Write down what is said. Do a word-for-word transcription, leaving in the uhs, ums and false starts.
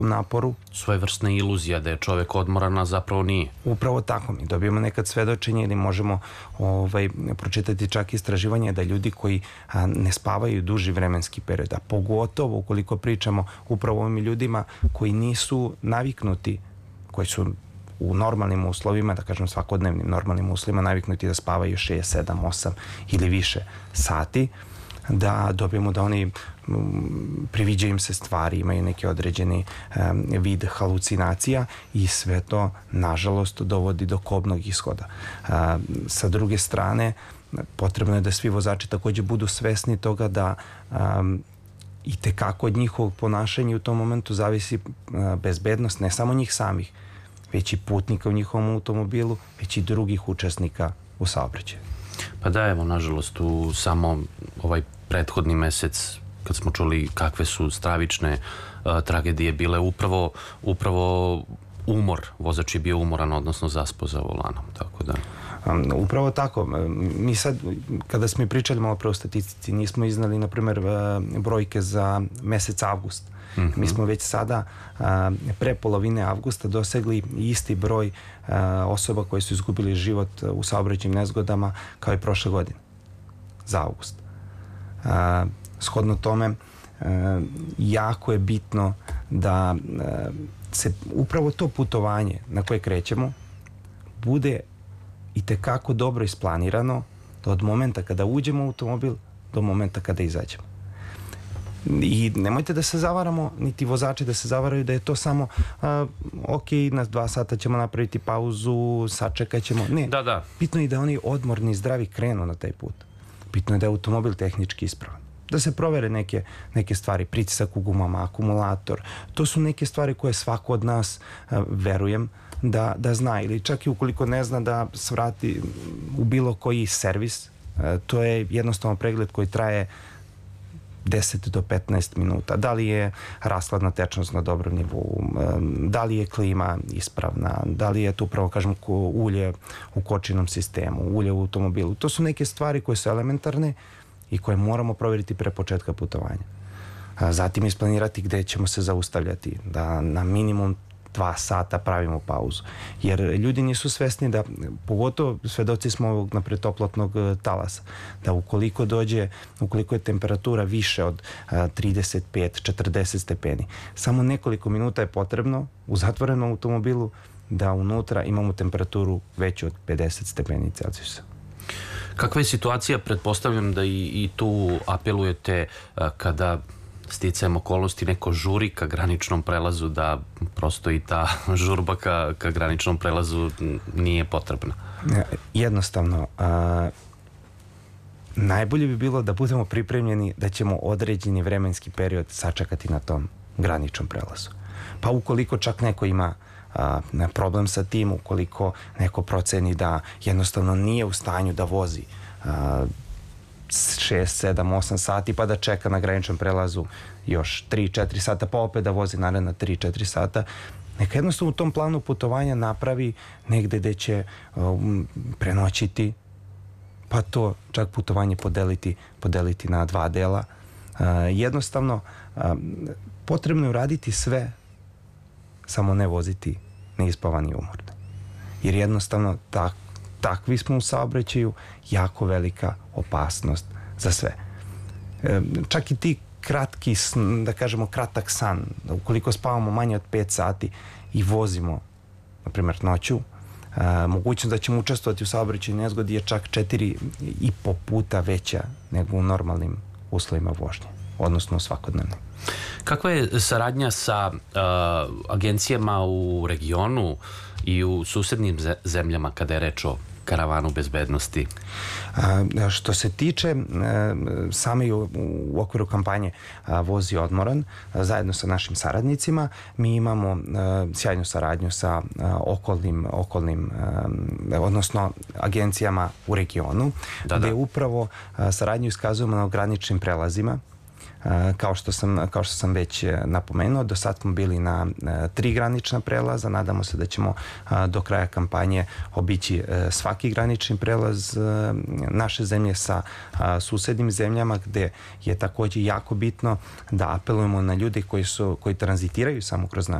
naporu. Svojevrsna iluzija da je čovek odmoran, a zapravo nije. Upravo tako. Mi dobijemo nekad svedočenje ili možemo ovaj, pročitati čak istraživanje da ljudi koji a, ne spavaju duži vremenski period, a pogotovo ukoliko pričamo upravo o ovim ljudima koji nisu naviknuti, koji su u normalnim uslovima, da kažem svakodnevnim normalnim uslovima, naviknuti da spavaju šest, sedam, osam ili više sati, da dobijemo da oni priviđaju im se stvari, imaju neki određeni um, vid halucinacija i sve to, nažalost, dovodi do kobnog ishoda. Uh, sa druge strane, potrebno je da svi vozači takođe budu svesni toga da um, i tekako od njihovog ponašanja u tom momentu zavisi uh, bezbednost ne samo njih samih, već i putnika u njihovom automobilu, već i drugih učesnika u saobraćaju. Pa da, evo, nažalost, u samo ovaj prethodni mesec, kad smo čuli kakve su stravične uh, tragedije bile, upravo, upravo umor, vozač je bio umoran, odnosno zaspao za volanom, tako da... Um, upravo tako. Mi sad, kada smo pričali malo pre o statistici, nismo iznali, na primjer, brojke za mesec avgust. Mm-hmm. Mi smo već sada a, pre polovine avgusta dosegli isti broj a, osoba koji su izgubili život u saobraćajnim nezgodama kao i prošle godine za avgust. A, shodno tome a, jako je bitno da a, se upravo to putovanje na koje krećemo bude i tekako dobro isplanirano, da od momenta kada uđemo u automobil do momenta kada izađemo. I nemojte da se zavaramo, niti vozači da se zavaraju da je to samo a, ok, na dva sata ćemo napraviti pauzu, sačekat ćemo. Ne, da, da. Bitno je da oni odmorni i zdravi krenu na taj put. Bitno je da je automobil tehnički ispravan. Da se provere neke, neke stvari, pritisak u gumama, akumulator. To su neke stvari koje svako od nas, a, verujem, da, da zna. Ili čak i ukoliko ne zna, da svrati u bilo koji servis. A, to je jednostavno pregled koji traje deset do petnaest minuta. Da li je rashladna tečnost na dobrom nivou, da li je klima ispravna, da li je tu upravo, kažem, ulje u kočinom sistemu, ulje u automobilu. To su neke stvari koje su elementarne i koje moramo provjeriti pre početka putovanja. Zatim isplanirati gde ćemo se zaustavljati, da na minimum dva sata pravimo pauzu. Jer ljudi nisu svesni da, pogotovo svedoci smo ovog napred toplotnog talasa, da ukoliko dođe, ukoliko je temperatura više od trideset pet četrdeset stepeni, samo nekoliko minuta je potrebno u zatvorenom automobilu da unutra imamo temperaturu veću od pedeset stepeni Celzijusa. Kakva je situacija? Pretpostavljam da i, i tu apelujete kada sticajem okolnosti neko žuri ka graničnom prelazu, da prosto i ta žurba ka, ka graničnom prelazu nije potrebna. Jednostavno, a, najbolje bi bilo da budemo pripremljeni da ćemo određeni vremenski period sačekati na tom graničnom prelazu. Pa ukoliko čak neko ima a, problem sa tim, ukoliko neko proceni da jednostavno nije u stanju da vozi a, šest, sedam, osam sati, pa da čeka na graničnom prelazu još tri četiri sata, pa opet da vozi naredna tri četiri sata. Neka jednostavno u tom planu putovanja napravi negde gde će um, prenoćiti, pa to čak putovanje podeliti, podeliti na dva dela. Uh, jednostavno, um, potrebno je uraditi sve, samo ne voziti neispavani i umorni. Jer jednostavno tak, takvi smo u saobraćaju, jako velika opasnost za sve. E, čak i ti kratki, da kažemo kratak san, ukoliko spavamo manje od pet sati i vozimo, na primjer noću, e, mogućnost da ćemo učestvovati u saobraćajnoj nezgodi je čak četiri i po puta veća nego u normalnim uslovima vožnje, odnosno svakodnevno. Kakva je saradnja sa uh, agencijama u regionu i u susednim zemljama kada je reč o karavanu bezbednosti? A, što se tiče a, same u, u okviru kampanje a, Vozi odmoran, a, zajedno sa našim saradnicima, mi imamo a, sjajnu saradnju sa a, okolnim, okolnim a, odnosno agencijama u regionu, da, gde da. upravo a, saradnju iskazujemo na graničnim prelazima, Kao što sam, kao što sam već napomenuo, do sad smo bili na tri granična prelaza. Nadamo se da ćemo do kraja kampanje obići svaki granični prelaz naše zemlje sa susednim zemljama, gde je takođe jako bitno da apelujemo na ljude koji, su, koji tranzitiraju samo kroz našu